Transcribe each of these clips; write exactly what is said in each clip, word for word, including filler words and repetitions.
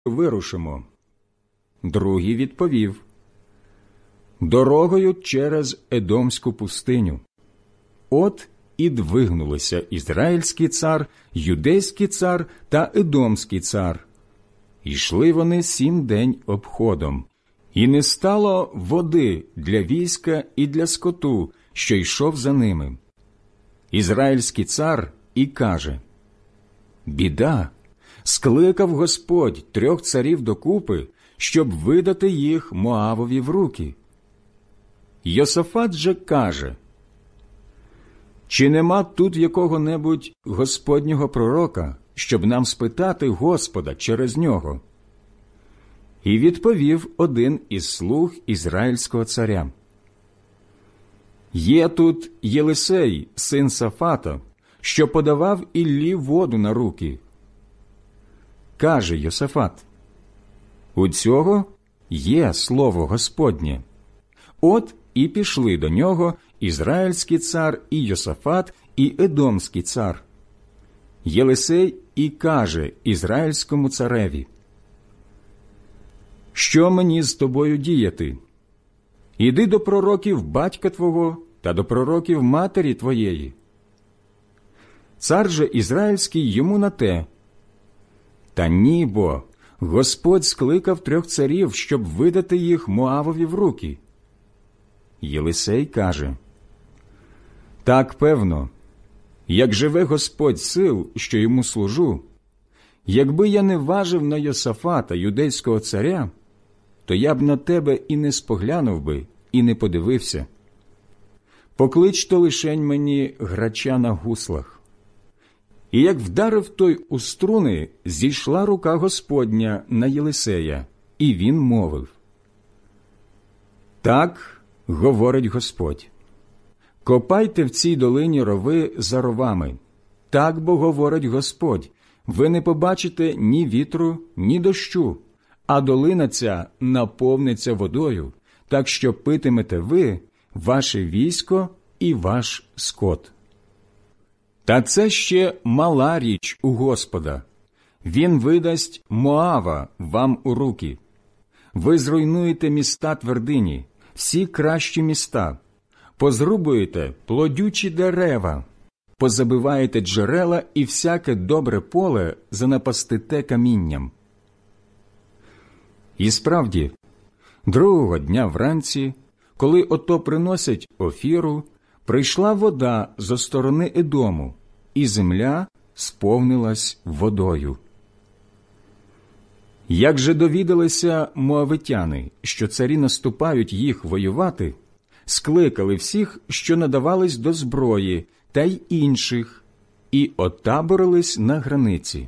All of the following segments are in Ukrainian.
вирушимо?» Другий відповів: «Дорогою через Едомську пустиню». От і двигнулися ізраїльський цар, юдейський цар та едомський цар. Ішли вони сім день обходом, і не стало води для війська і для скоту, що йшов за ними. Ізраїльський цар і каже: «Біда! Скликав Господь трьох царів докупи, щоб видати їх Моавові в руки». Йосафат же каже: «Чи нема тут якого-небудь Господнього пророка, щоб нам спитати Господа через нього?» І відповів один із слуг ізраїльського царя: «Є тут Єлисей, син Сафата, що подавав Іллі воду на руки». Каже Йосафат: «У цього є слово Господнє». От і пішли до нього ізраїльський цар і Йосафат, і едомський цар. Єлисей і каже ізраїльському цареві: «Що мені з тобою діяти? Іди до пророків батька твого та до пророків матері твоєї». Цар же ізраїльський йому на те: «Та ні, бо Господь скликав трьох царів, щоб видати їх Моавові в руки». Єлисей каже: «Так певно, як живе Господь сил, що йому служу, якби я не важив на Йосафата, юдейського царя, то я б на тебе і не споглянув би, і не подивився. Поклич то лишень мені грача на гуслах». І як вдарив той у струни, зійшла рука Господня на Єлисея, і він мовив: «Так говорить Господь: копайте в цій долині рови за ровами. Так бо говорить Господь: ви не побачите ні вітру, ні дощу, а долина ця наповниться водою, так що питимете ви, ваше військо і ваш скот. Та це ще мала річ у Господа. Він видасть Моава вам у руки. Ви зруйнуєте міста твердині, всі кращі міста, позрубуєте плодючі дерева, позабиваєте джерела і всяке добре поле занапастите камінням». І справді, другого дня вранці, коли ото приносять офіру, прийшла вода зо сторони Едому, і земля сповнилась водою. Як же довідалися моавитяни, що царі наступають їх воювати, скликали всіх, що надавались до зброї, та й інших, і отаборились на границі.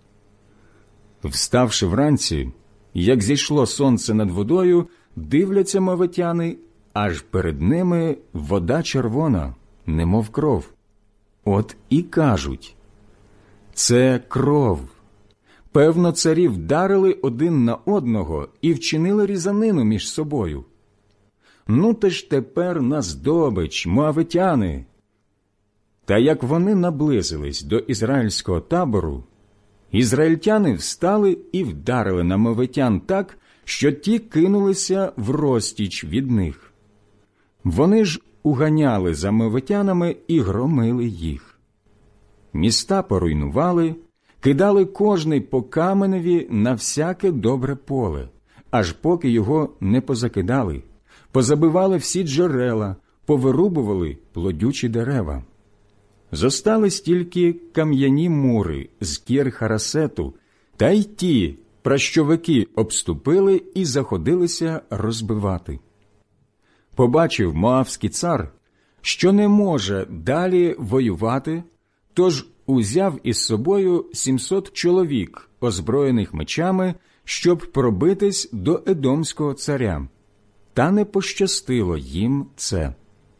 Вставши вранці, як зійшло сонце над водою, дивляться моавитяни, аж перед ними вода червона, немов кров. От і кажуть: «Це кров. Певно, царі вдарили один на одного і вчинили різанину між собою. Ну, те ж тепер на здобич, моавитяни». Та як вони наблизились до ізраїльського табору, ізраїльтяни встали і вдарили на моавитян так, що ті кинулися врозтіч від них. Вони ж уганяли за моавитянами і громили їх. Міста поруйнували, кидали кожний по каменеві на всяке добре поле, аж поки його не позакидали, позабивали всі джерела, повирубували плодючі дерева. Зостались тільки кам'яні мури з Кір-Харасету, та й ті пращовики обступили і заходилися розбивати. Побачив моавський цар, що не може далі воювати, тож узяв із собою сімсот чоловік, озброєних мечами, щоб пробитись до едомського царя. Та не пощастило їм це.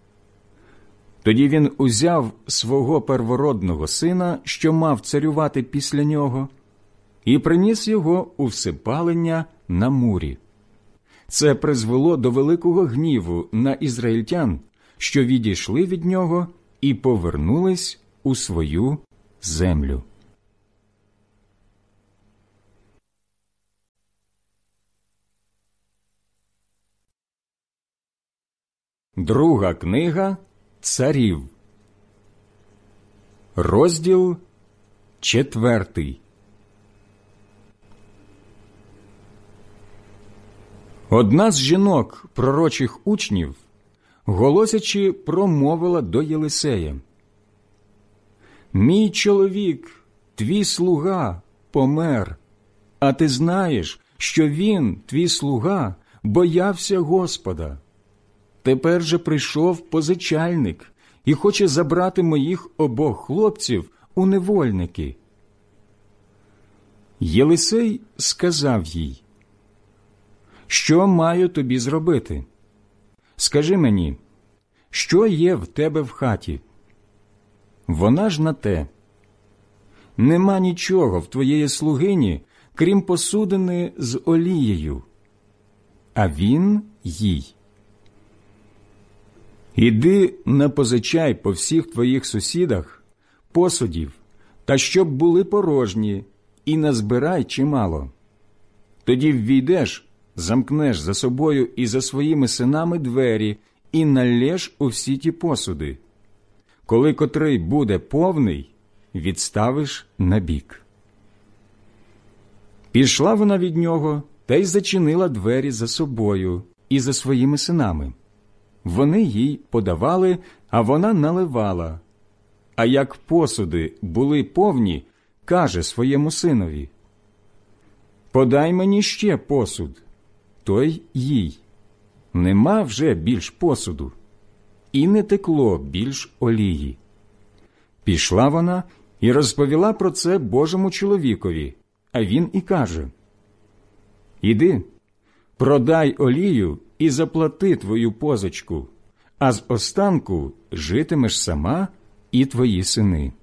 Тоді він узяв свого первородного сина, що мав царювати після нього, і приніс його у всипалення на мурі. Це призвело до великого гніву на ізраїльтян, що відійшли від нього і повернулись у свою землю. Друга книга Царів, розділ четвертий. Одна з жінок пророчих учнів, голосячи, промовила до Єлисея: «Мій чоловік, твій слуга, помер, а ти знаєш, що він, твій слуга, боявся Господа. Тепер же прийшов позичальник і хоче забрати моїх обох хлопців у невольники». Єлисей сказав їй: «Що маю тобі зробити? Скажи мені, що є в тебе в хаті?» Вона ж на те: «Нема нічого в твоєї слугині, крім посудини з олією». А він їй: «Іди напозичай по всіх твоїх сусідах посудів, та щоб були порожні, і назбирай чимало. Тоді ввійдеш, замкнеш за собою і за своїми синами двері, і налєш у всі ті посуди. Коли котрий буде повний, відставиш набік». Пішла вона від нього та й зачинила двері за собою і за своїми синами. Вони їй подавали, а вона наливала. А як посуди були повні, каже своєму синові: «Подай мені ще посуд». Той їй: «Нема вже більш посуду». І не текло більш олії. Пішла вона і розповіла про це Божому чоловікові, а він і каже: «Іди, продай олію і заплати твою позичку, а з останку житимеш сама і твої сини».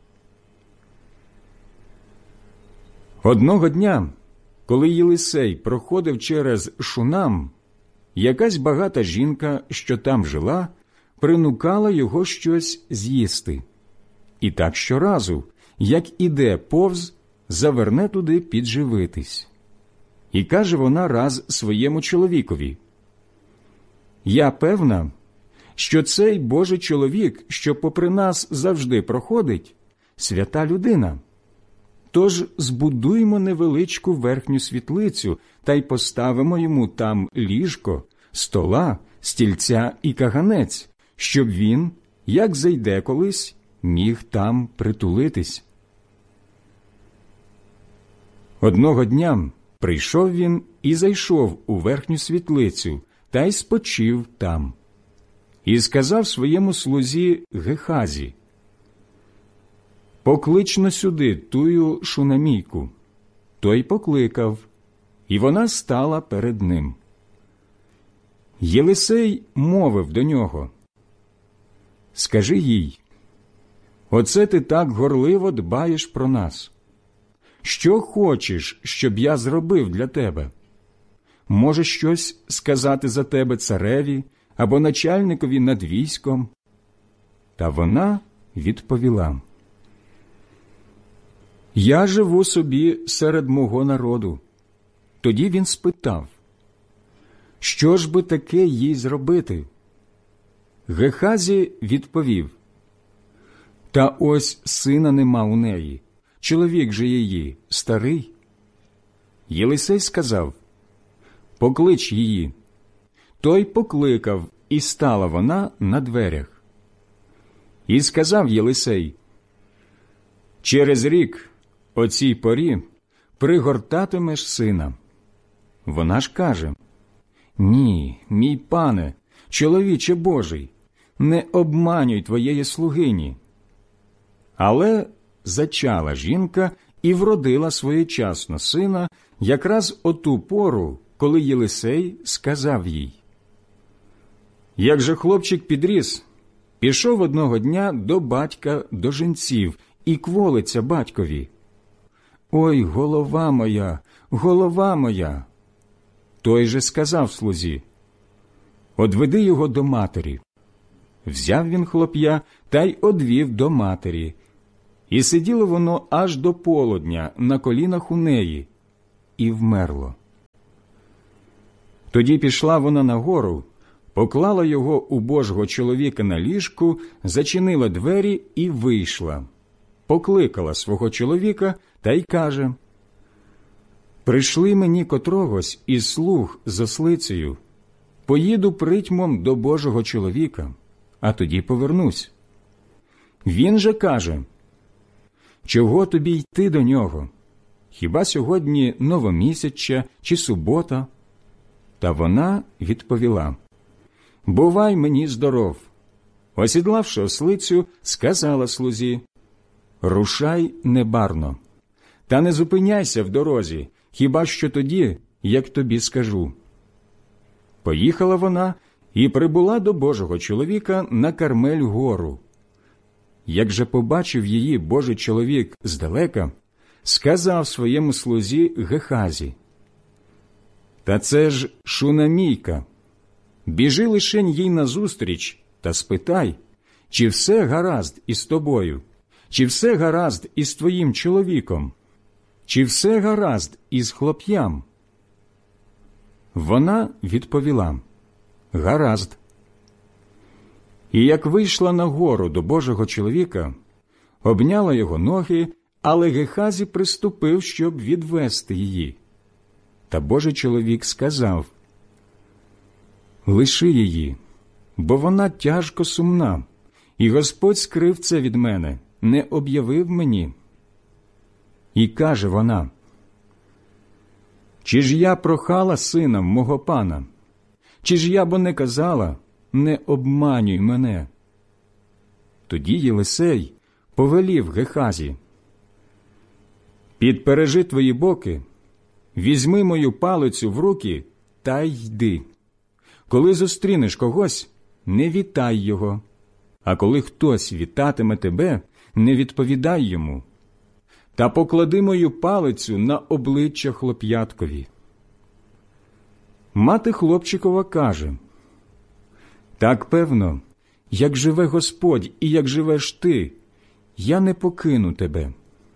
Одного дня, коли Єлисей проходив через Шунам, якась багата жінка, що там жила, принукала його щось з'їсти. І так щоразу, як іде повз, заверне туди підживитись. І каже вона раз своєму чоловікові: «Я певна, що цей Божий чоловік, що попри нас завжди проходить, свята людина. Тож збудуймо невеличку верхню світлицю та й поставимо йому там ліжко, стола, стільця і каганець, щоб він, як зайде колись, міг там притулитись». Одного дня прийшов він і зайшов у верхню світлицю та й спочив там. І сказав своєму слузі Гехазі: «Поклич-но сюди тую шунамійку». Той покликав, і вона стала перед ним. Єлисей мовив до нього: «Скажи їй, оце ти так горливо дбаєш про нас. Що хочеш, щоб я зробив для тебе? Може, щось сказати за тебе цареві або начальникові над військом?» Та вона відповіла: «Я живу собі серед мого народу». Тоді він спитав: «Що ж би таке їй зробити?» Гехазі відповів: «Та ось сина нема у неї, чоловік же її старий». Єлисей сказав: «Поклич її». Той покликав, і стала вона на дверях. І сказав Єлисей: «Через рік, о цій порі, пригортатимеш сина». Вона ж каже: «Ні, мій пане, чоловіче Божий, не обманюй твоєї слугині». Але зачала жінка і вродила своєчасно сина якраз о ту пору, коли Єлисей сказав їй. Як же хлопчик підріс, пішов одного дня до батька до жінців і кволиться батькові: «Ой, голова моя, голова моя!» Той же сказав слузі: «Одведи його до матері». Взяв він хлоп'я та й одвів до матері. І сиділо воно аж до полудня на колінах у неї, і вмерло. Тоді пішла вона на гору, поклала його у Божого чоловіка на ліжку, зачинила двері і вийшла. Покликала свого чоловіка та й каже: «Прийшли мені котрогось із слуг з ослицею. Поїду притьмом до Божого чоловіка, а тоді повернусь». Він же каже: «Чого тобі йти до нього? Хіба сьогодні новомісяччя чи субота?» Та вона відповіла: «Бувай мені здоров». Осідлавши ослицю, сказала слузі: «Рушай небарно, та не зупиняйся в дорозі, хіба що тоді, як тобі скажу». Поїхала вона і прибула до Божого чоловіка на Кармель-гору. Як же побачив її Божий чоловік здалека, сказав своєму слузі Гехазі: «Та це ж Шунамійка. Біжи лишень їй назустріч та спитай, чи все гаразд із тобою, чи все гаразд із твоїм чоловіком, чи все гаразд із хлоп'ям?» Вона відповіла: «Гаразд». І як вийшла на гору до Божого чоловіка, обняла його ноги, але Гехазі приступив, щоб відвести її. Та Божий чоловік сказав: «Лиши її, бо вона тяжко сумна, і Господь скрив це від мене, не об'явив мені». І каже вона: «Чи ж я прохала сина мого пана? Чи ж я бо не казала: не обманюй мене?» Тоді Єлисей повелів Гехазі: «Підпережи твої боки, візьми мою палицю в руки та йди. Коли зустрінеш когось, не вітай його, а коли хтось вітатиме тебе, не відповідай йому. Та поклади мою палицю на обличчя хлоп'яткові». Мати хлопчикова каже: «Так певно, як живе Господь і як живеш ти, я не покину тебе».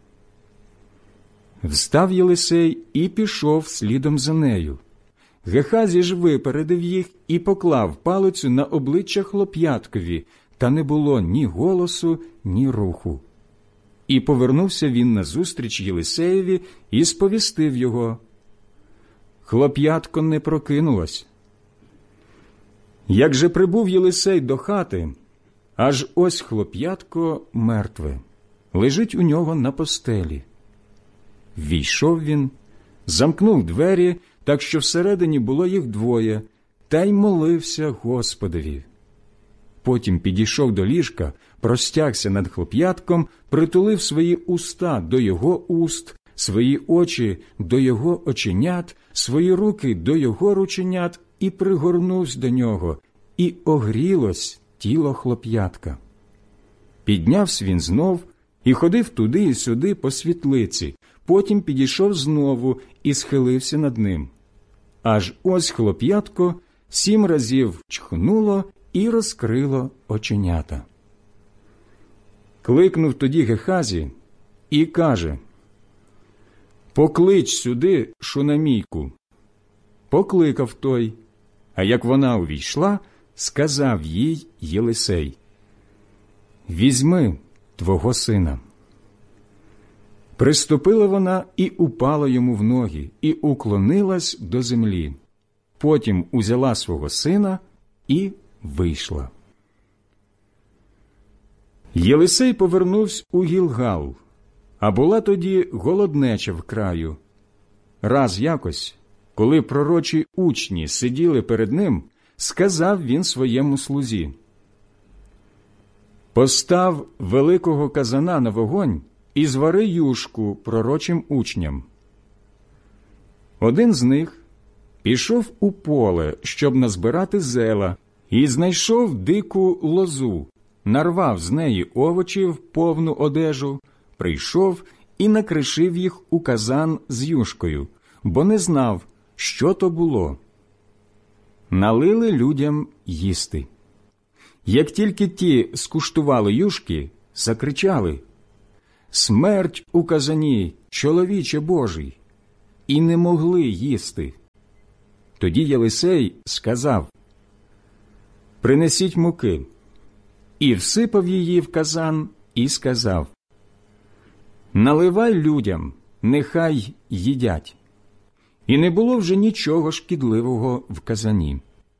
Встав Єлисей і пішов слідом за нею. Гехазі ж випередив їх і поклав палицю на обличчя хлоп'яткові, та не було ні голосу, ні руху. І повернувся він назустріч Єлисеєві і сповістив його. Хлоп'ятко не прокинулось. Як же прибув Єлисей до хати, аж ось хлоп'ятко мертве, лежить у нього на постелі. Ввійшов він, замкнув двері, так що всередині було їх двоє, та й молився Господові. Потім підійшов до ліжка, простягся над хлоп'ятком, притулив свої уста до його уст, свої очі до його оченят, свої руки до його рученят і пригорнувся до нього, і огрілось тіло хлоп'ятка. Піднявся він знов і ходив туди і сюди по світлиці, потім підійшов знову і схилився над ним. Аж ось хлоп'ятко сім разів чхнуло і розкрило оченята. Кликнув тоді Гехазі і каже: «Поклич сюди Шунамійку». Покликав той, а як вона увійшла, сказав їй Єлисей: «Візьми твого сина». Приступила вона і упала йому в ноги, і уклонилась до землі. Потім узяла свого сина і вийшла. Єлисей повернувся у Гілгал, а була тоді голоднеча в краю. Раз якось, коли пророчі учні сиділи перед ним, сказав він своєму слузі: «Постав великого казана на вогонь і звари юшку пророчим учням». Один з них пішов у поле, щоб назбирати зела, і знайшов дику лозу, нарвав з неї овочів повну одежу, прийшов і накришив їх у казан з юшкою, бо не знав, що то було. Налили людям їсти. Як тільки ті скуштували юшки, закричали: «Смерть у казані, чоловіче Божий!» І не могли їсти. Тоді Єлисей сказав: принесіть муки. І всипав її в казан, і сказав: наливай людям, нехай їдять. І не було вже нічого шкідливого в казані.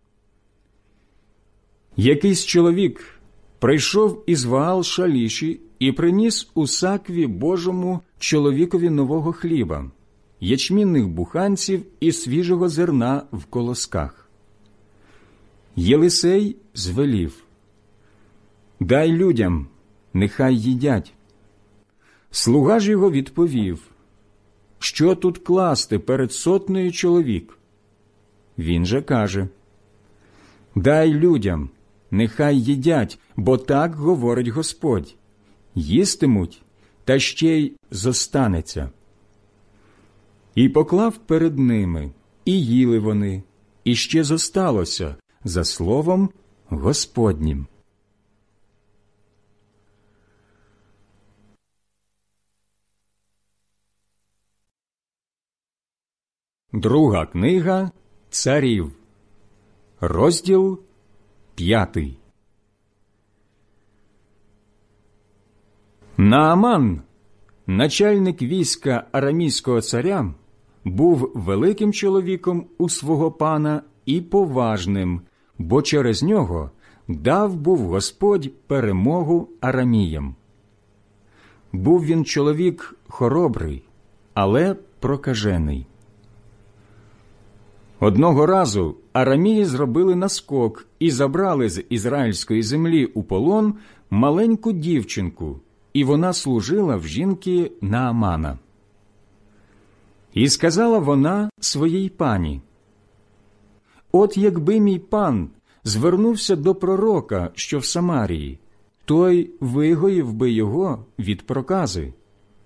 Якийсь чоловік прийшов із Ваал-Шаліші і приніс у сакві Божому чоловікові нового хліба, ячмінних буханців і свіжого зерна в колосках. Єлисей звелів: дай людям, нехай їдять. Слуга ж його відповів: що тут класти перед сотнею чоловік? Він же каже: дай людям, нехай їдять, бо так говорить Господь: їстимуть, та ще й зостанеться. І поклав перед ними, і їли вони, і ще зосталося, за словом Господнім. Друга книга Царів, розділ п'ятий. Нааман, начальник війська арамійського царя, був великим чоловіком у свого пана і поважним, бо через нього дав був Господь перемогу араміям. Був він чоловік хоробрий, але прокажений. Одного разу арамії зробили наскок і забрали з ізраїльської землі у полон маленьку дівчинку, і вона служила в жінки Наамана. І сказала вона своїй пані: от якби мій пан звернувся до пророка, що в Самарії, той вигоїв би його від прокази.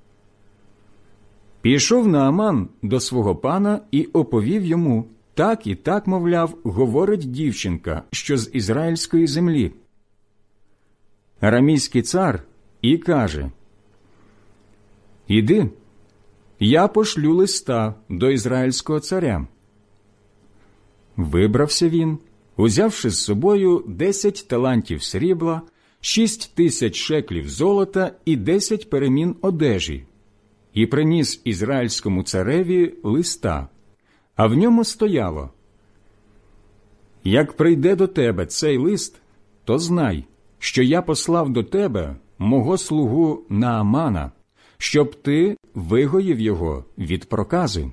Пішов Нааман до свого пана і оповів йому: так і так, мовляв, говорить дівчинка, що з ізраїльської землі. Арамійський цар і каже: іди, я пошлю листа до ізраїльського царя. Вибрався він, узявши з собою десять талантів срібла, шість тисяч шеклів золота і десять перемін одежі, і приніс ізраїльському цареві листа, а в ньому стояло: як прийде до тебе цей лист, то знай, що я послав до тебе мого слугу Наамана, щоб ти вигоїв його від прокази.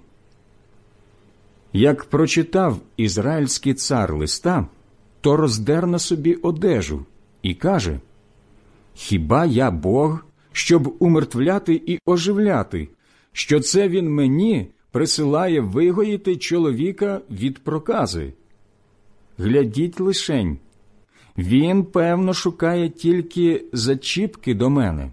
Як прочитав ізраїльський цар листа, то роздер на собі одежу і каже: хіба я Бог, щоб умертвляти і оживляти, що це він мені присилає вигоїти чоловіка від прокази? Глядіть лишень, він, певно, шукає тільки зачіпки до мене.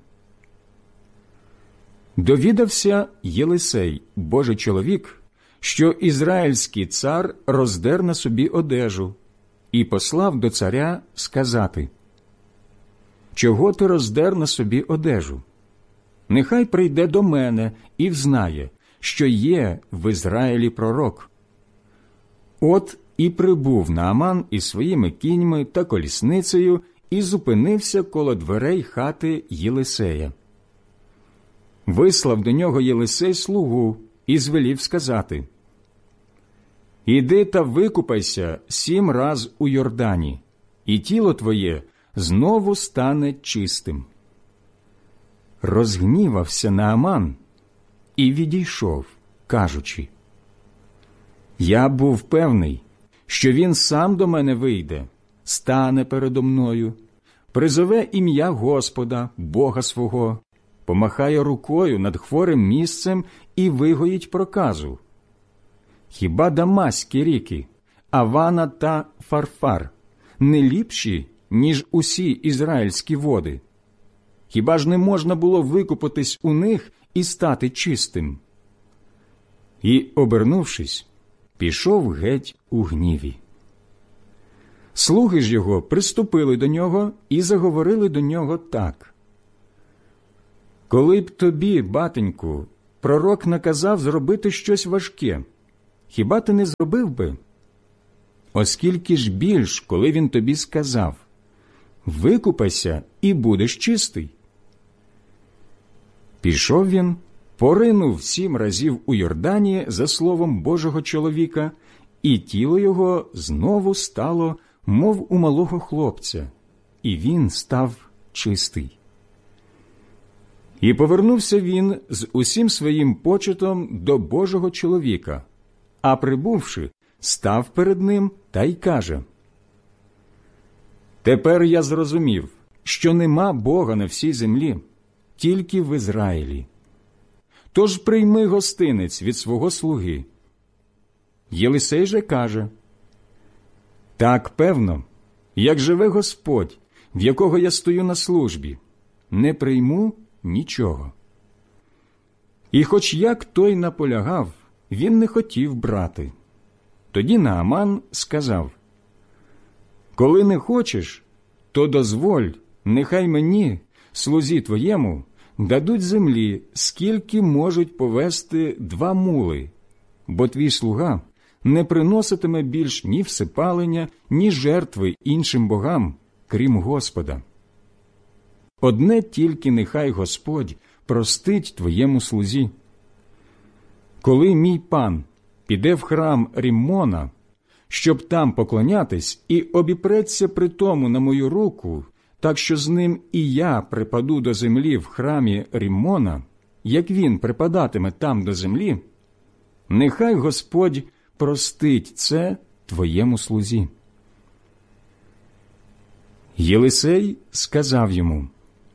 Довідався Єлисей, Божий чоловік, що ізраїльський цар роздер на собі одежу, і послав до царя сказати: чого ти роздер на собі одежу? Нехай прийде до мене і взнає, що є в Ізраїлі пророк. От і прибув Нааман із своїми кіньми та колісницею і зупинився коло дверей хати Єлисея. Вислав до нього Єлисей слугу і звелів сказати: іди та викупайся сім раз у Йордані, і тіло твоє знову стане чистим. Розгнівався Нааман і відійшов, кажучи: я був певний, що він сам до мене вийде, стане передо мною, призове ім'я Господа, Бога свого, помахає рукою над хворим місцем і вигоїть проказу. Хіба Дамаські ріки, Авана та Фарфар не ліпші, ніж усі ізраїльські води? Хіба ж не можна було викупатись у них і стати чистим? І, обернувшись, пішов геть у гніві. Слуги ж його приступили до нього і заговорили до нього так: коли б тобі, батеньку, пророк наказав зробити щось важке, хіба ти не зробив би? оскільки ж більш, коли він тобі сказав: викупайся і будеш чистий. Пішов він, поринув сім разів у Йордані за словом Божого чоловіка, і тіло його знову стало, мов у малого хлопця, і він став чистий. І повернувся він з усім своїм почетом до Божого чоловіка, а прибувши, став перед ним та й каже: «Тепер я зрозумів, що нема Бога на всій землі, тільки в Ізраїлі. Тож прийми гостинець від свого слуги». Єлисей же каже: «Так, певно, як живе Господь, в якого я стою на службі, не прийму нічого». І хоч як той наполягав, він не хотів брати. Тоді Нааман сказав: «Коли не хочеш, то дозволь, нехай мені, слузі твоєму, дадуть землі, скільки можуть повести два мули, бо твій слуга не приноситиме більш ні всипалення, ні жертви іншим богам, крім Господа. Одне тільки нехай Господь простить твоєму слузі. Коли мій пан піде в храм Ріммона, щоб там поклонятись, і обіпреться при тому на мою руку, так що з ним і я припаду до землі в храмі Ріммона, як він припадатиме там до землі, нехай Господь простить це твоєму слузі». Єлисей сказав йому: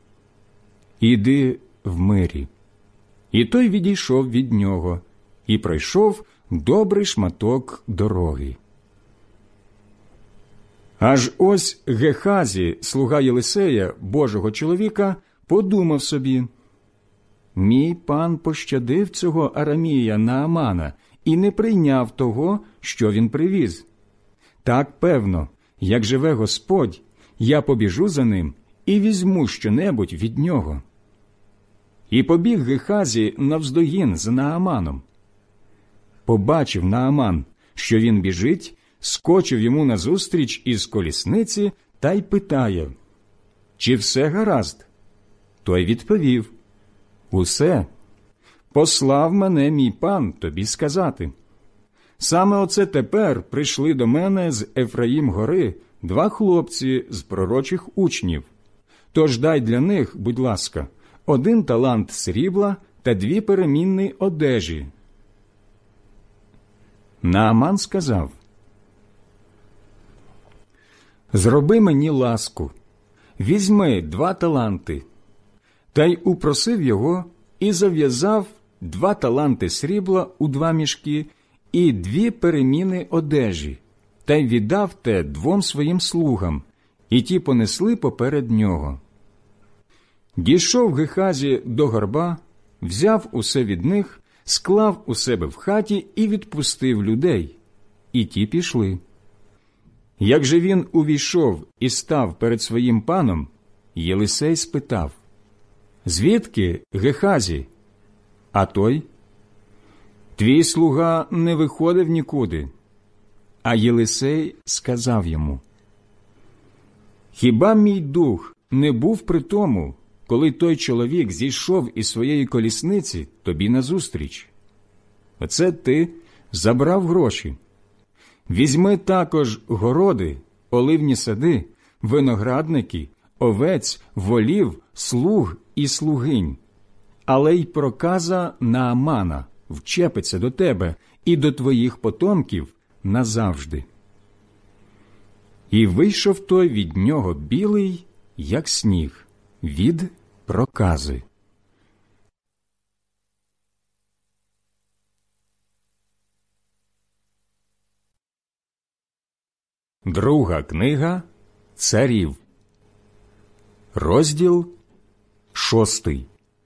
«Іди в мирі». І той відійшов від нього і пройшов добрий шматок дороги. Аж ось Гехазі, слуга Єлисея, Божого чоловіка, подумав собі: «Мій пан пощадив цього арамія Наамана і не прийняв того, що він привіз. Так, певно, як живе Господь, я побіжу за ним і візьму щонебудь від нього». І побіг Гехазі навздогін за Нааманом. Побачив Нааман, що він біжить, скочив йому назустріч із колісниці та й питає: «Чи все гаразд?» Той відповів: «Усе. Послав мене мій пан тобі сказати. Саме оце тепер прийшли до мене з Ефраїм-гори два хлопці з пророчих учнів. Тож дай для них, будь ласка, один талант срібла та дві перемінні одежі». Нааман сказав: «Зроби мені ласку, візьми два таланти». Та й упросив його і зав'язав два таланти срібла у два мішки і дві переміни одежі, та й віддав те двом своїм слугам, і ті понесли поперед нього. Дійшов Гехазі до горба, взяв усе від них, склав у себе в хаті і відпустив людей, і ті пішли. Як же він увійшов і став перед своїм паном, Єлисей спитав: «Звідки, Гехазі?» А той: «Твій слуга не виходив нікуди». А Єлисей сказав йому: «Хіба мій дух не був при тому, коли той чоловік зійшов із своєї колісниці тобі назустріч? Оце ти забрав гроші. Візьми також городи, оливні сади, виноградники, овець, волів, слуг і слугинь. Але й проказа Наамана вчепиться до тебе і до твоїх потомків назавжди». І вийшов той від нього білий, як сніг, від прокази. Друга книга Царів, розділ шостий.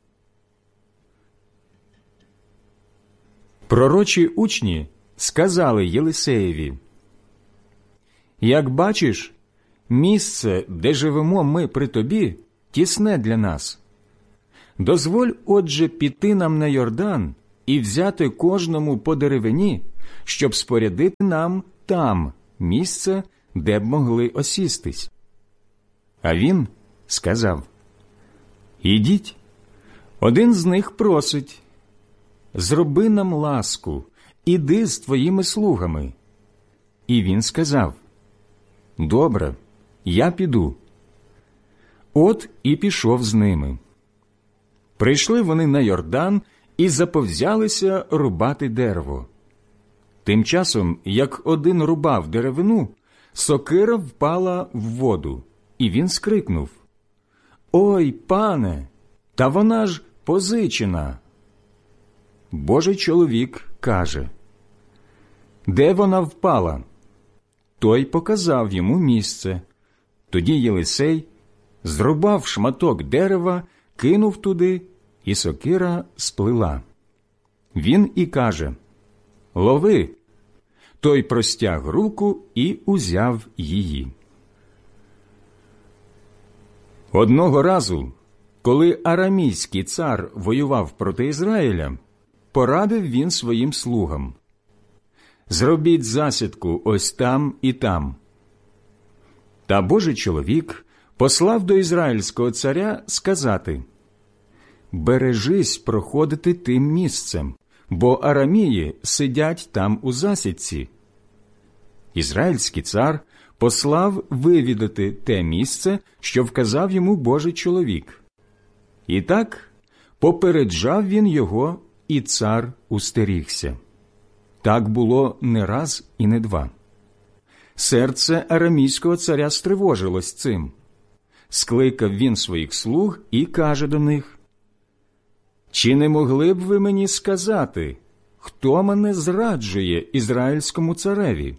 Пророчі учні сказали Єлисеєві: «Як бачиш, місце, де живемо ми при тобі, тісне для нас. Дозволь, отже, піти нам на Йордан і взяти кожному по деревині, щоб спорядити нам там, місце, де б могли осістись. А він сказав: «Ідіть, один з них просить, зроби нам ласку, іди з твоїми слугами». І він сказав: «Добре, я піду». От і пішов з ними. Прийшли вони на Йордан і заповзялися рубати дерево. Тим часом, як один рубав деревину, сокира впала в воду, і він скрикнув: «Ой, пане, та вона ж позичена!» Божий чоловік каже: «Де вона впала?» Той показав йому місце. Тоді Єлисей зрубав шматок дерева, кинув туди, і сокира сплила. Він і каже: «Лови!» Той простяг руку і узяв її. Одного разу, коли арамійський цар воював проти Ізраїля, порадив він своїм слугам: «Зробіть засідку ось там і там». Та Божий чоловік послав до ізраїльського царя сказати: «Бережись проходити тим місцем, бо арамії сидять там у засідці». Ізраїльський цар послав вивідати те місце, що вказав йому Божий чоловік. І так попереджав він його, і цар устерігся. Так було не раз і не два. Серце арамійського царя стривожилось цим. Скликав він своїх слуг і каже до них: «Чи не могли б ви мені сказати, хто мене зраджує ізраїльському цареві?»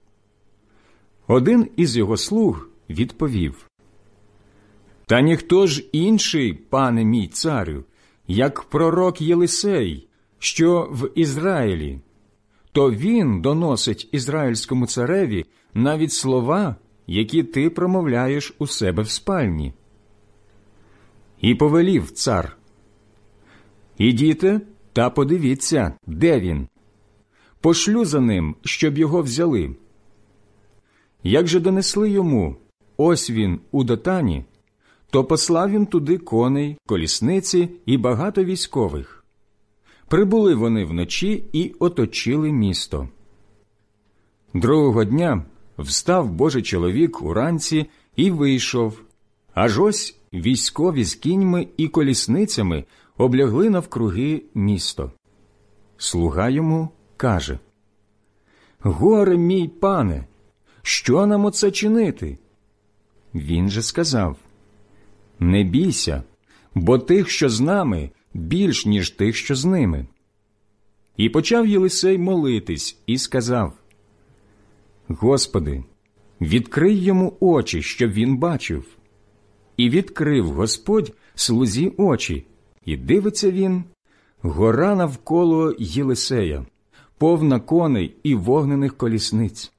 Один із його слуг відповів: «Та ніхто ж інший, пане мій царю, як пророк Єлисей, що в Ізраїлі. То він доносить ізраїльському цареві навіть слова, які ти промовляєш у себе в спальні». І повелів цар: «Ідіте та подивіться, де він. Пошлю за ним, щоб його взяли». Як же донесли йому: «Ось він у Дотані», то послав він туди коней, колісниці і багато військових. Прибули вони вночі і оточили місто. Другого дня встав Божий чоловік уранці і вийшов, аж ось військові з кіньми і колісницями облягли навкруги місто. Слуга йому каже: «Горе мій пане, що нам оце чинити?» Він же сказав: «Не бійся, бо тих, що з нами, більш, ніж тих, що з ними». І почав Єлисей молитись і сказав: «Господи, відкрий йому очі, щоб він бачив». І відкрив Господь слузі очі, і дивиться він, гора навколо Єлисея, повна коней і вогнених колісниць.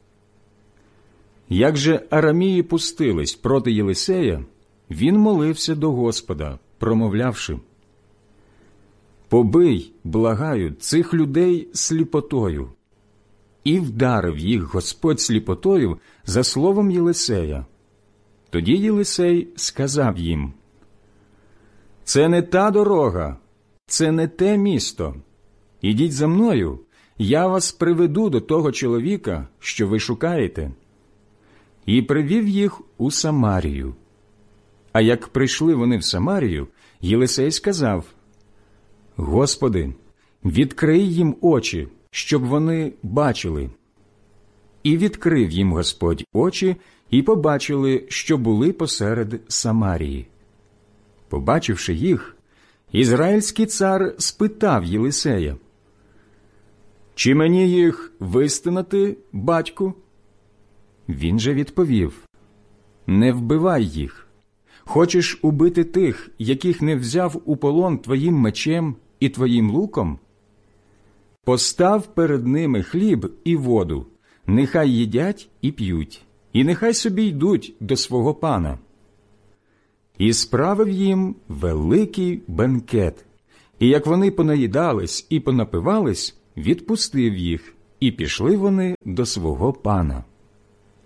Як же арамії пустились проти Єлисея, він молився до Господа, промовлявши: «Побий, благаю, цих людей сліпотою». І вдарив їх Господь сліпотою за словом Єлисея. Тоді Єлисей сказав їм: «Це не та дорога, це не те місто. Ідіть за мною, я вас приведу до того чоловіка, що ви шукаєте». І привів їх у Самарію. А як прийшли вони в Самарію, Єлисей сказав: «Господи, відкрий їм очі, щоб вони бачили». І відкрив їм Господь очі, і побачили, що були посеред Самарії. Побачивши їх, ізраїльський цар спитав Єлисея: «Чи мені їх вистинати, батьку?» Він же відповів: «Не вбивай їх. Хочеш убити тих, яких не взяв у полон твоїм мечем і твоїм луком? Постав перед ними хліб і воду, нехай їдять і п'ють, і нехай собі йдуть до свого пана». І справив їм великий бенкет, і як вони понаїдались і понапивались, відпустив їх, і пішли вони до свого пана.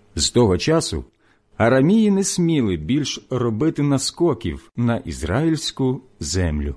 З того часу арамії не сміли більш робити наскоків на ізраїльську землю.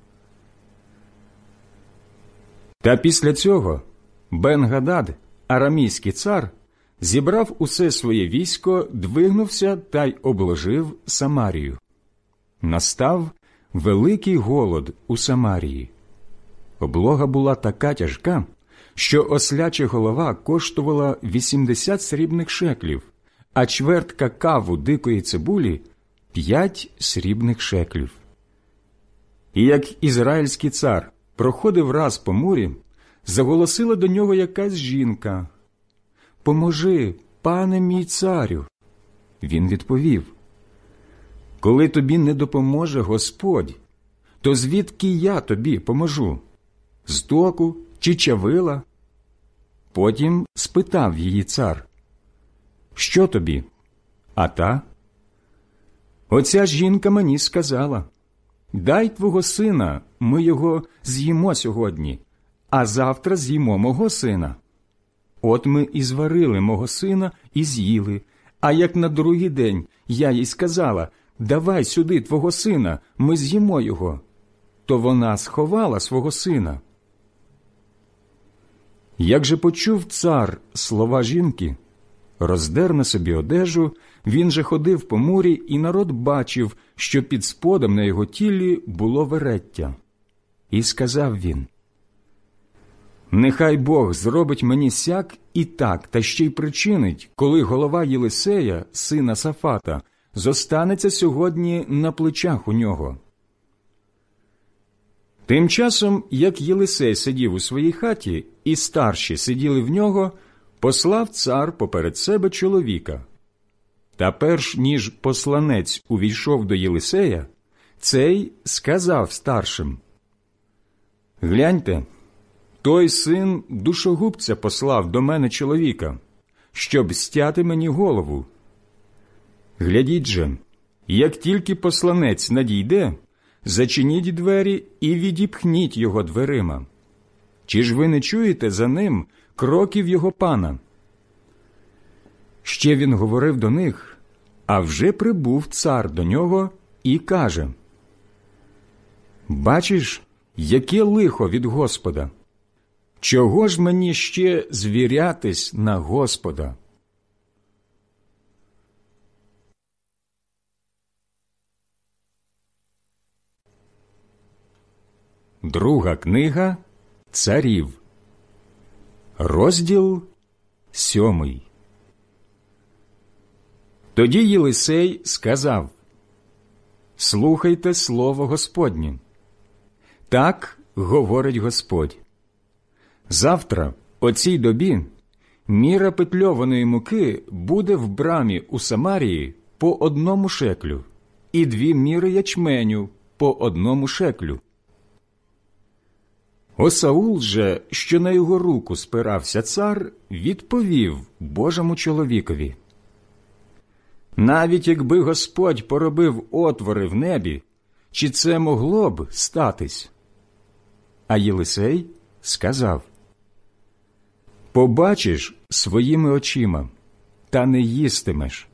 Та після цього Бен-Гадад, арамійський цар, зібрав усе своє військо, двигнувся та й обложив Самарію. Настав великий голод у Самарії. Облога була така тяжка, що осляча голова коштувала вісімдесят срібних шеклів, а чвертка каву дикої цибулі – п'ять срібних шеклів. І як ізраїльський цар проходив раз по мурі, заголосила до нього якась жінка: «Поможи, пане мій царю!» Він відповів: «Коли тобі не допоможе Господь, то звідки я тобі поможу? З току чи чавила?» Потім спитав її цар: «Що тобі?» А та: «Оця жінка мені сказала: дай твого сина, ми його з'їмо сьогодні, а завтра з'їмо мого сина. От ми і зварили мого сина і з'їли, а як на другий день я їй сказала: давай сюди твого сина, ми з'їмо його, то вона сховала свого сина». Як же почув цар слова жінки, роздер на собі одежу, він же ходив по мурі, і народ бачив, що під сподом на його тілі було вереття. І сказав він: «Нехай Бог зробить мені сяк і так, та ще й причинить, коли голова Єлисея, сина Сафата, зостанеться сьогодні на плечах у нього». Тим часом, як Єлисей сидів у своїй хаті, і старші сиділи в нього, послав цар поперед себе чоловіка. Та перш ніж посланець увійшов до Єлисея, цей сказав старшим: «Гляньте, той син душогубця послав до мене чоловіка, щоб стяти мені голову. Глядіть же, як тільки посланець надійде, зачиніть двері і відіпхніть його дверима. Чи ж ви не чуєте за ним кроків його пана?» Ще він говорив до них, а вже прибув цар до нього і каже: «Бачиш, яке лихо від Господа! Чого ж мені ще звірятись на Господа?» Друга книга Царів, розділ сьомий. Тоді Єлисей сказав: «Слухайте слово Господнє. Так говорить Господь: завтра, о цій добі, міра петльованої муки буде в брамі у Самарії по одному шеклю, і дві міри ячменю по одному шеклю». Осаул же, що на його руку спирався цар, відповів Божому чоловікові: «Навіть якби Господь поробив отвори в небі, чи це могло б статись?» А Єлисей сказав: «Побачиш своїми очима, та не їстимеш».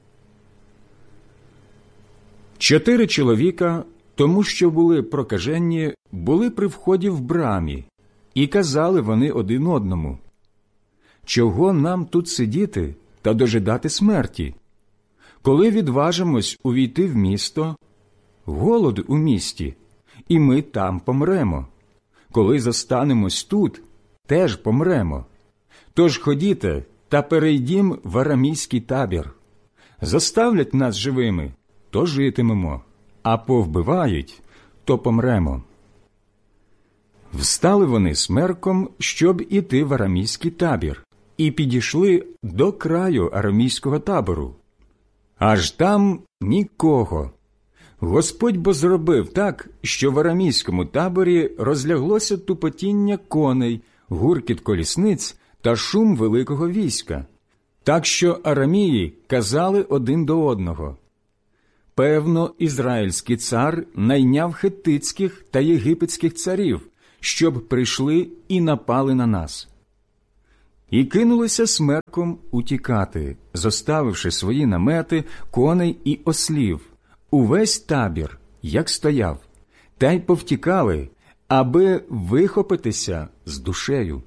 Чотири чоловіка, тому що були прокажені, були при вході в брамі, і казали вони один одному: «Чого нам тут сидіти та дожидати смерті? Коли відважимось увійти в місто, голод у місті, і ми там помремо. Коли зостанемось тут, теж помремо. Тож ходіте та перейдім в арамійський табір. Заставлять нас живими, то житимемо, а повбивають, то помремо». Встали вони смерком, щоб іти в арамійський табір, і підійшли до краю арамійського табору. Аж там нікого. Господь бо зробив так, що в арамійському таборі розляглося тупотіння коней, гуркіт колісниць та шум великого війська, так що арамії казали один до одного: «Певно, ізраїльський цар найняв хеттицьких та єгипетських царів, щоб прийшли і напали на нас». і кинулися смерком утікати, зоставивши свої намети, коней і ослів, увесь табір, як стояв, та й повтікали, аби вихопитися з душею.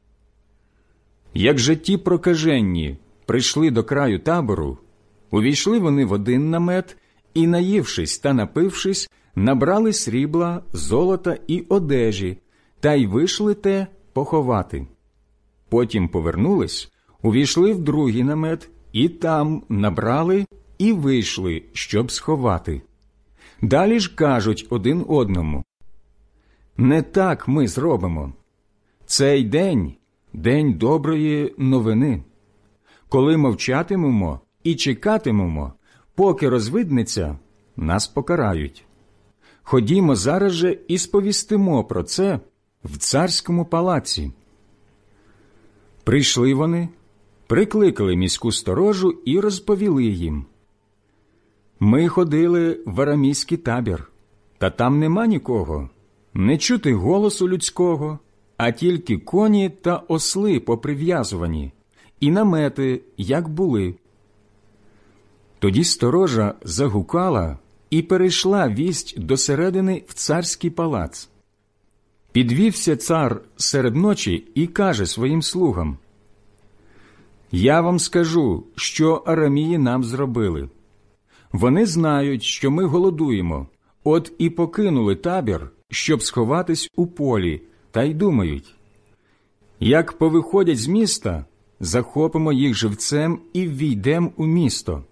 Як же ті прокаженні прийшли до краю табору, увійшли вони в один намет і, наївшись та напившись, набрали срібла, золота і одежі, та й вийшли те поховати. Потім повернулись, увійшли в другий намет, і там набрали і вийшли, щоб сховати. Далі ж кажуть один одному: «Не так ми зробимо. Цей день – день доброї новини. Коли мовчатимемо і чекатимемо, поки розвиднеться, нас покарають. Ходімо зараз же і сповістимо про це в царському палаці». Прийшли вони, прикликали міську сторожу і розповіли їм: «Ми ходили в арамійський табір, та там нема нікого, не чути голосу людського, а тільки коні та осли поприв'язувані, і намети, як були». Тоді сторожа загукала і перейшла вість до середини в царський палац. Підвівся цар серед ночі і каже своїм слугам: «Я вам скажу, що арамії нам зробили. Вони знають, що ми голодуємо, от і покинули табір, щоб сховатись у полі, та й думають: як повиходять з міста, захопимо їх живцем і ввійдем у місто».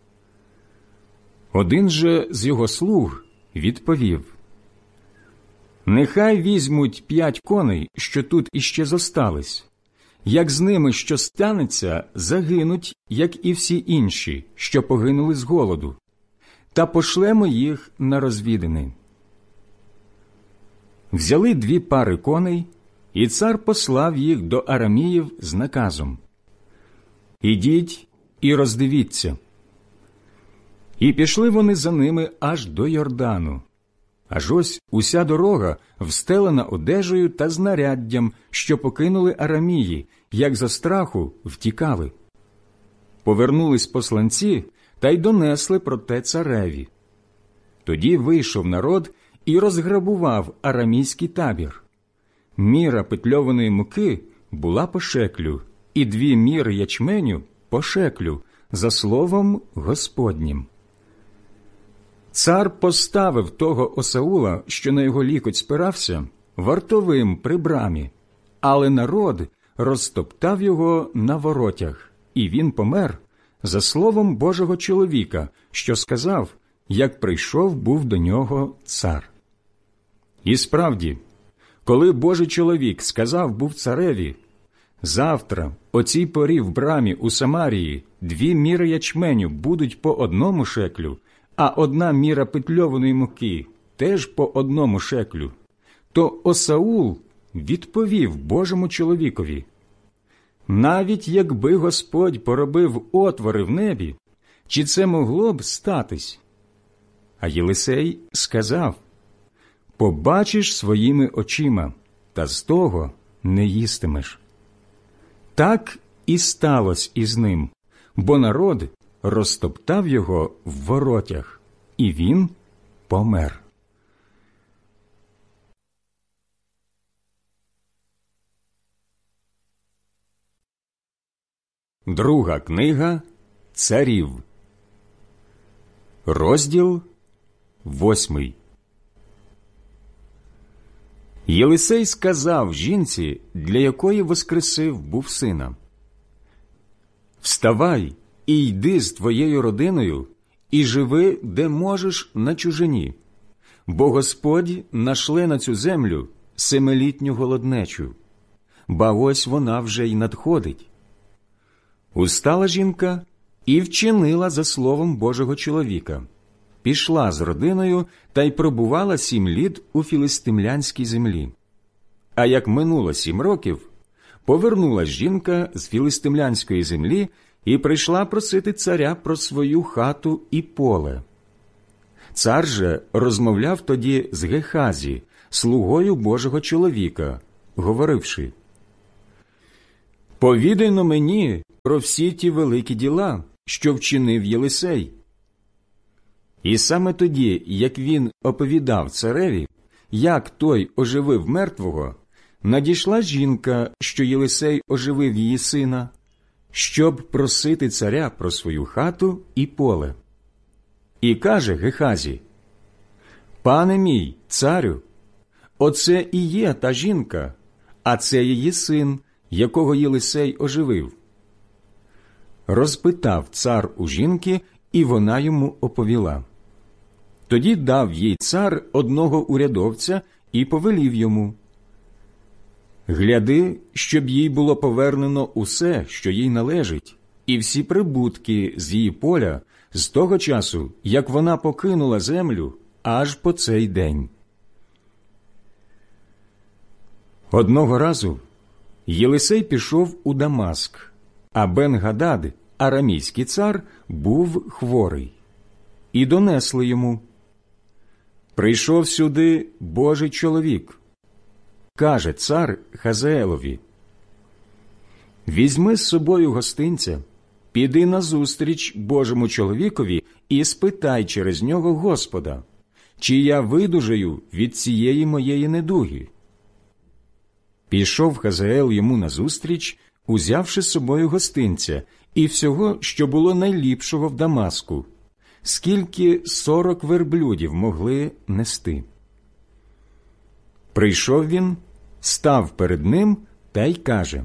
Один же з його слуг відповів: «Нехай візьмуть п'ять коней, що тут іще зостались. Як з ними що станеться, загинуть, як і всі інші, що погинули з голоду, та пошлемо їх на розвідини». Взяли дві пари коней, і цар послав їх до араміїв з наказом: «Ідіть і роздивіться». І пішли вони за ними аж до Йордану. Аж ось уся дорога встелена одежею та знаряддям, що покинули арамії, як за страху втікали. Повернулись посланці та й донесли про те цареві. Тоді вийшов народ і розграбував арамійський табір. Міра петльованої муки була по шеклю, і дві міри ячменю по шеклю, за словом Господнім. Цар поставив того осаула, що на його лікоть спирався, вартовим при брамі, але народ розтоптав його на воротях, і він помер за словом Божого чоловіка, що сказав, як прийшов був до нього цар. І справді, коли Божий чоловік сказав був цареві: «Завтра о цій порі в брамі у Самарії дві міри ячменю будуть по одному шеклю, а одна міра петльованої муки теж по одному шеклю», то осаул відповів Божому чоловікові: «Навіть якби Господь поробив отвори в небі, чи це могло б статись?» А Єлисей сказав: «Побачиш своїми очима, та з того не їстимеш». Так і сталося із ним, бо народ розтоптав його в воротях, і він помер. Друга книга Царів, розділ восьмий. Єлисей сказав жінці, для якої воскресив був сина: «Вставай і йди з твоєю родиною, і живи, де можеш, на чужині, бо Господь нашле на цю землю семилітню голоднечу, ба ось вона вже й надходить». Устала жінка і вчинила за словом Божого чоловіка, пішла з родиною та й пробувала сім літ у філистимлянській землі. А як минуло сім років, повернулась жінка з філистимлянської землі і прийшла просити царя про свою хату і поле. Цар же розмовляв тоді з Гехазі, слугою Божого чоловіка, говоривши: повідайно мені про всі ті великі діла, що вчинив Єлисей. І саме тоді, як він оповідав цареві, як той оживив мертвого, надійшла жінка, що Єлисей оживив її сина, щоб просити царя про свою хату і поле. І каже Гехазі: «Пане мій, царю, оце і є та жінка, а це її син, якого Єлисей оживив». Розпитав цар у жінки, і вона йому оповіла. Тоді дав їй цар одного урядовця і повелів йому: «Гляди, щоб їй було повернено усе, що їй належить, і всі прибутки з її поля з того часу, як вона покинула землю, аж по цей день». Одного разу Єлисей пішов у Дамаск, а Бен-Гадад, арамійський цар, був хворий. І донесли йому: «Прийшов сюди Божий чоловік». Каже цар Хазаелові: «Візьми з собою гостинця, піди назустріч Божому чоловікові і спитай через нього Господа, чи я видужаю від цієї моєї недуги». Пішов Хазаел йому назустріч, узявши з собою гостинця і всього, що було найліпшого в Дамаску, скільки сорок верблюдів могли нести. Прийшов він, став перед ним та й каже: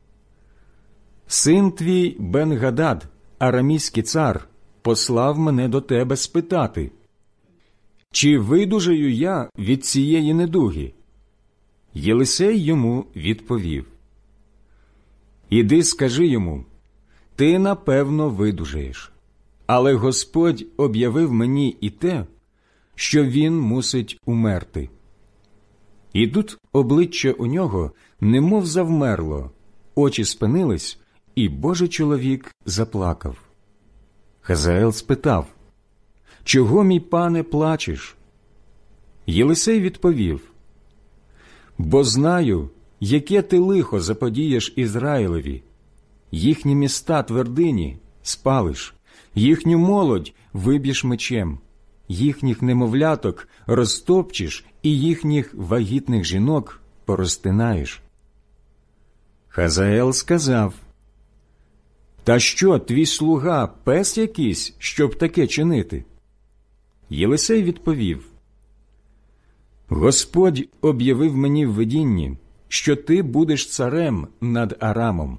«Син твій Бен-Гадад, арамійський цар, послав мене до тебе спитати, чи видужаю я від цієї недуги?» Єлисей йому відповів: «Іди скажи йому, ти напевно видужаєш, але Господь об'явив мені і те, що він мусить умерти». І тут обличчя у нього немов завмерло, очі спинились, і Божий чоловік заплакав. Хазаел спитав: «Чого, мій пане, плачеш?» Єлисей відповів: «Бо знаю, яке ти лихо заподієш Ізраїлеві. Їхні міста твердині спалиш, їхню молодь виб'єш мечем, їхніх немовляток розтопчеш і їхніх вагітних жінок порозтинаєш». Хазаел сказав: «Та що, твій слуга пес якийсь, щоб таке чинити?» Єлисей відповів: «Господь об'явив мені в видінні, що ти будеш царем над Арамом».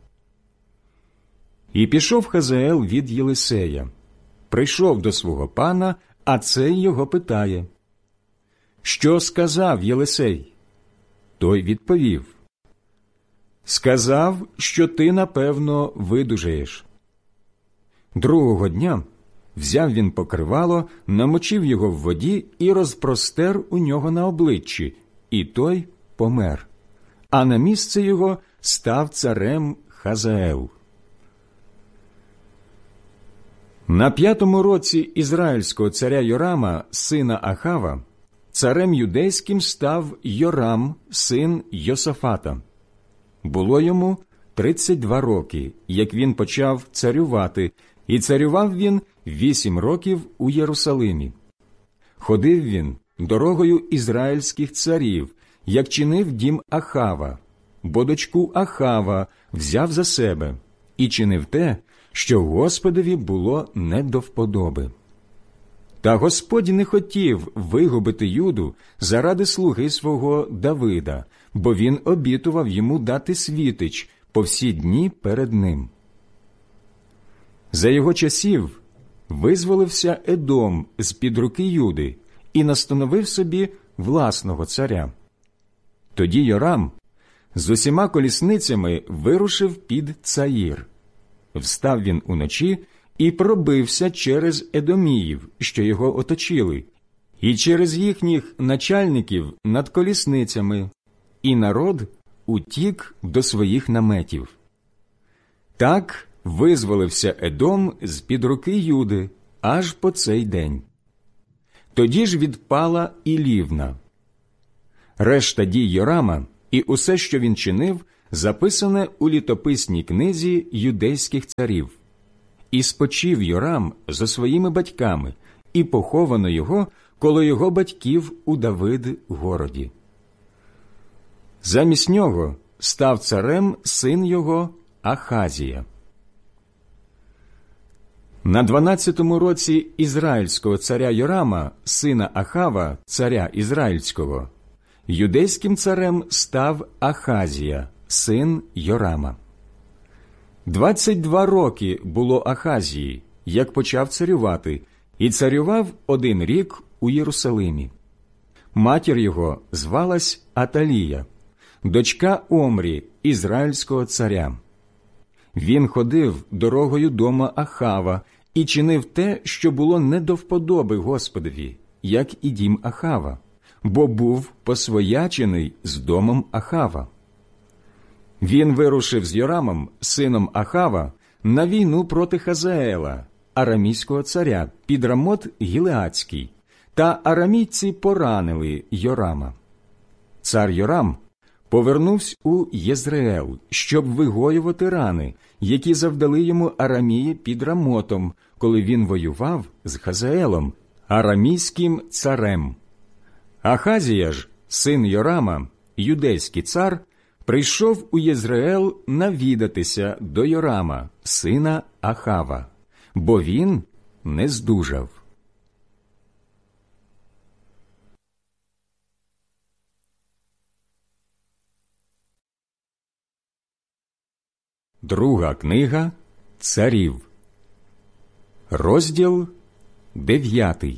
І пішов Хазаел від Єлисея, прийшов до свого пана, а цей його питає: «Що сказав Єлисей?» Той відповів: «Сказав, що ти, напевно, видужаєш». Другого дня взяв він покривало, намочив його в воді і розпростер у нього на обличчі, і той помер, а на місце його став царем Хазаел. На п'ятому році ізраїльського царя Йорама, сина Ахава, царем юдейським став Йорам, син Йосафата. Було йому тридцять два роки, як він почав царювати, і царював він вісім років у Єрусалимі. Ходив він дорогою ізраїльських царів, як чинив дім Ахава, бо дочку Ахава взяв за себе і чинив те, що Господові було не до вподоби. Та Господь не хотів вигубити Юду заради слуги свого Давида, бо він обітував йому дати світич по всі дні перед ним. За його часів визволився Едом з-під руки Юди і настановив собі власного царя. Тоді Йорам з усіма колісницями вирушив під Цаїр. Встав він уночі і пробився через едоміїв, що його оточили, і через їхніх начальників над колісницями, і народ утік до своїх наметів. Так визволився Едом з-під руки Юди аж по цей день. Тоді ж відпала і Лівна. Решта дій Йорама і усе, що він чинив, записане у літописній книзі юдейських царів. І спочив Йорам зо своїми батьками, і поховано його коло його батьків у Давид-городі. Замість нього став царем син його Ахазія. На дванадцятому році ізраїльського царя Йорама, сина Ахава, царя ізраїльського, юдейським царем став Ахазія, син Йорама. Двадцять два роки було Ахазії, як почав царювати, і царював один рік у Єрусалимі. Матір його звалась Аталія, дочка Омрі, ізраїльського царя. Він ходив дорогою дома Ахава і чинив те, що було не до вподоби Господові, як і дім Ахава, бо був посвоячений з домом Ахава. Він вирушив з Йорамом, сином Ахава, на війну проти Хазаела, арамійського царя, під Рамот Гілеадський, та арамійці поранили Йорама. Цар Йорам повернувся у Єзреел, щоб вигоювати рани, які завдали йому арамії під Рамотом, коли він воював з Хазаелом, арамійським царем. Ахазія ж, син Йорама, юдейський цар, прийшов у Єзреел навідатися до Йорама, сина Ахава, бо він не здужав. Друга книга Царів, розділ дев'ятий.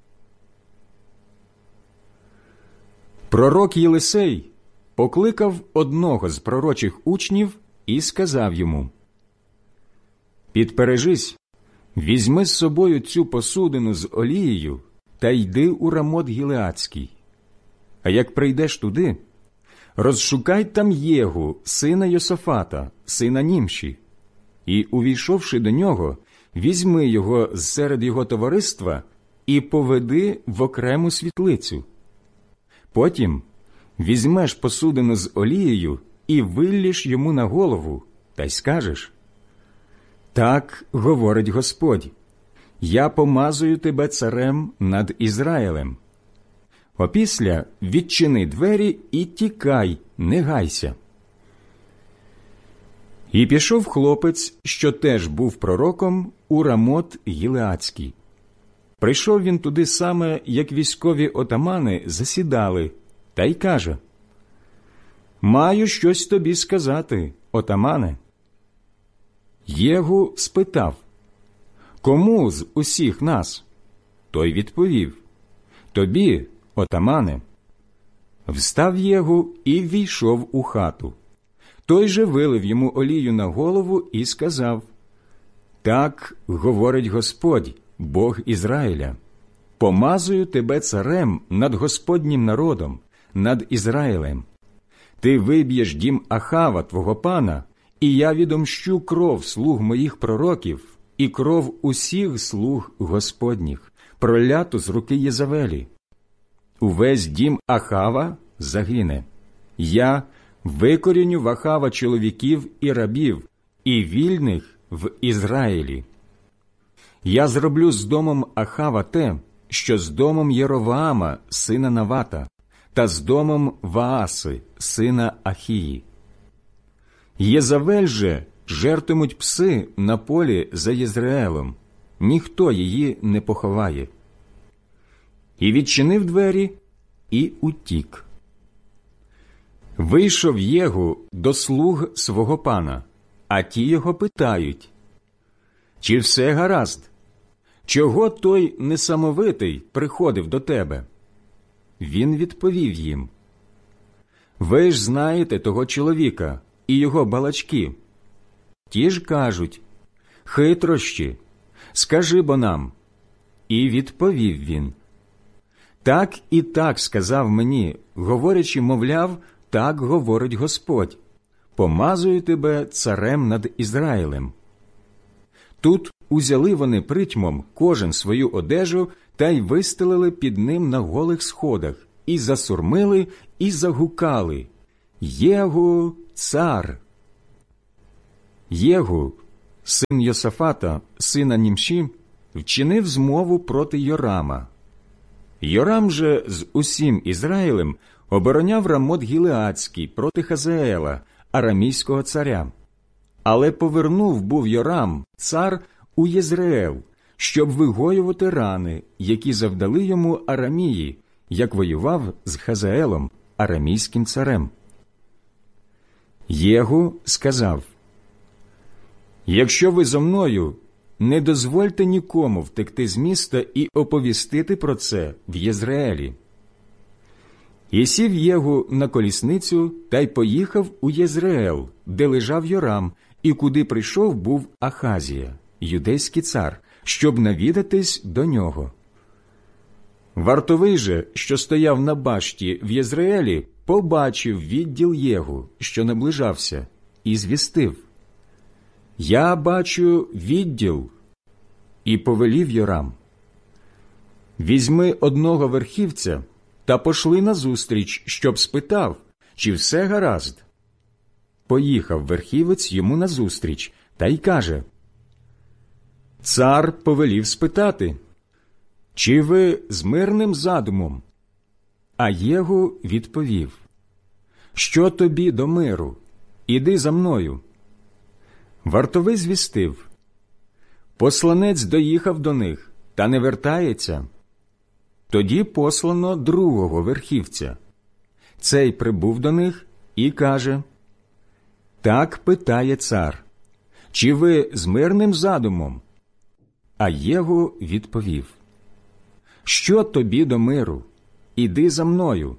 Пророк Єлисей покликав одного з пророчих учнів і сказав йому: «Підпережись, візьми з собою цю посудину з олією та йди у Рамот Гілеадський. А як прийдеш туди, розшукай там Єгу, сина Йосафата, сина Німші, і, увійшовши до нього, візьми його зсеред його товариства і поведи в окрему світлицю. Потім візьмеш посудину з олією і виллєш йому на голову, та й скажеш: так говорить Господь, я помазую тебе царем над Ізраїлем. Опісля відчини двері і тікай, не гайся». І пішов хлопець, що теж був пророком, у Рамот Гілеадський. Прийшов він туди саме, як військові отамани засідали, та й каже: «Маю щось тобі сказати, отамане». Єгу спитав: «Кому з усіх нас?» Той відповів: «Тобі, отамане». Встав Єгу і ввійшов у хату. Той же вилив йому олію на голову і сказав: «Так говорить Господь, Бог Ізраїля, помазую тебе царем над Господнім народом, над Ізраїлем. Ти виб'єш дім Ахава, твого пана, і я відомщу кров слуг моїх пророків і кров усіх слуг Господніх, проляту з руки Єзавелі. Увесь дім Ахава загине. Я викоріню в Ахава чоловіків і рабів, і вільних в Ізраїлі. Я зроблю з домом Ахава те, що з домом Єроваама, сина Навата, та з домом Вааси, сина Ахії. Єзавель же жертимуть пси на полі за Єзреелом, ніхто її не поховає». І відчинив двері, і утік. Вийшов Єгу до слуг свого пана, а ті його питають: «Чи все гаразд? Чого той несамовитий приходив до тебе?» Він відповів їм: «Ви ж знаєте того чоловіка і його балачки». Ті ж кажуть: «Хитрощі, скажи бо нам». І відповів він: «Так і так сказав мені, говорячи, мовляв, так говорить Господь, помазую тебе царем над Ізраїлем». Тут узяли вони притьмом кожен свою одежу та й вистелили під ним на голих сходах, і засурмили, і загукали: «Єгу, цар. Єгу, син Йосафата, сина Німші, вчинив змову проти Йорама. Йорам же з усім Ізраїлем обороняв Рамот-Гілеадський проти Хазаела, арамійського царя. Але повернув був Йорам, цар, у Єзреел, щоб вигоювати рани, які завдали йому Арамії, як воював з Хазаелом, арамійським царем. Єгу сказав: «Якщо ви зо мною, не дозвольте нікому втекти з міста і оповістити про це в Єзреелі». І сів Єгу на колісницю та й поїхав у Єзреел, де лежав Йорам, і куди прийшов був Ахазія, юдейський цар, щоб навідатись до нього. Вартовий же, що стояв на башті в Єзреелі, побачив відділ Єгу, що наближався, і звістив: «Я бачу відділ». І повелів Йорам: «Візьми одного верхівця та пошли назустріч, щоб спитав, чи все гаразд». Поїхав верхівець йому назустріч та й каже: «Цар повелів спитати, чи ви з мирним задумом?» А Єгу відповів: «Що тобі до миру? Іди за мною». Вартовий звістив: «Посланець доїхав до них, та не вертається». Тоді послано другого верхівця. Цей прибув до них і каже: «Так питає цар, чи ви з мирним задумом?» А Єгу відповів: «Що тобі до миру? Іди за мною».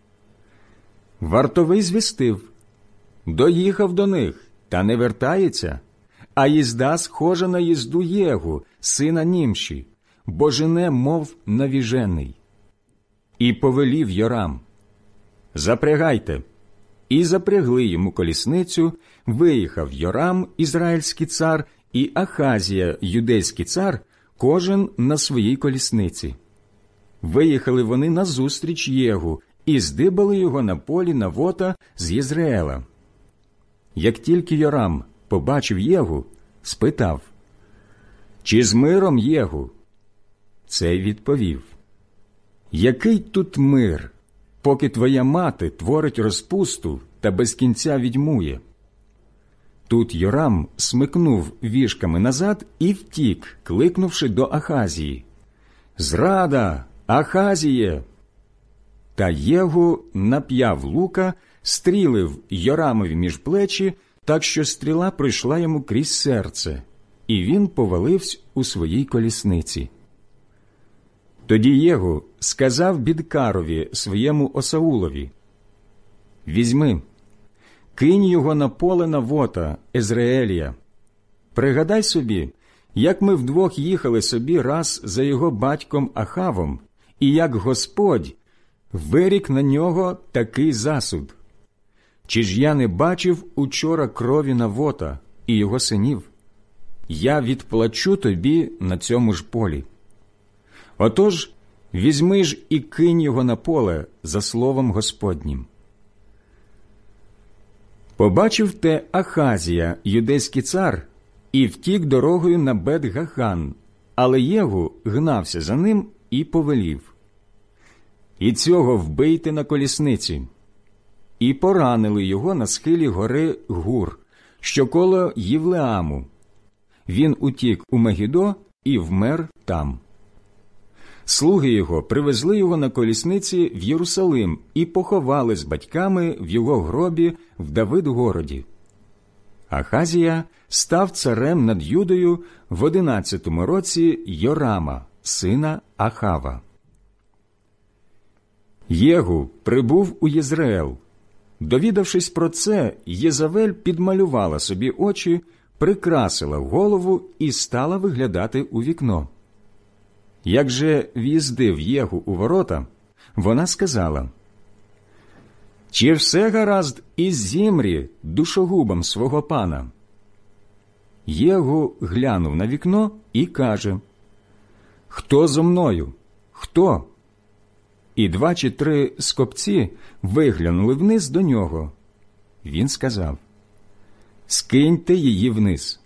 Вартовий звістив: «Доїхав до них, та не вертається, а їзда схожа на їзду Єгу, сина Німші, бо жене, мов навіжений». І повелів Йорам: «Запрягайте». І запрягли йому колісницю, виїхав Йорам, ізраїльський цар, і Ахазія, юдейський цар, кожен на своїй колісниці. Виїхали вони назустріч Єгу і здибали його на полі Навота з Єзреела. Як тільки Йорам побачив Єгу, спитав: «Чи з миром, Єгу?» Цей відповів: «Який тут мир, поки твоя мати творить розпусту та без кінця відьмує?» Тут Йорам смикнув віжками назад і втік, кликнувши до Ахазії: «Зрада! Ахазіє!» Та Єгу нап'яв лука, стрілив Йорамові між плечі, так що стріла пройшла йому крізь серце, і він повалився у своїй колісниці. Тоді Єгу сказав Бідкарові, своєму осаулові: «Візьми, кинь його на поле Навота, Езреелія. Пригадай собі, як ми вдвох їхали собі раз за його батьком Ахавом, і як Господь вирік на нього такий засуд. Чи ж я не бачив учора крові Навота і його синів? Я відплачу тобі на цьому ж полі. Отож, візьми ж і кинь його на поле за словом Господнім». Побачив те Ахазія, юдейський цар, і втік дорогою на Бет-Гахан, але Єгу гнався за ним і повелів: «І цього вбийте на колісниці». І поранили його на схилі гори Гур, що коло Євлеаму. Він утік у Мегідо і вмер там. Слуги його привезли його на колісниці в Єрусалим і поховали з батьками в його гробі в Давид-городі. Ахазія став царем над Юдою в одинадцятому році Йорама, сина Ахава. Єгу прибув у Єзреел. Довідавшись про це, Єзавель підмалювала собі очі, прикрасила голову і стала виглядати у вікно. Як же в'їздив Єгу у ворота, вона сказала: «Чи все гаразд із Зімрі, душогубом свого пана?» Єгу глянув на вікно і каже: «Хто зо мною? Хто?» І два чи три скопці виглянули вниз до нього. Він сказав: «Скиньте її вниз».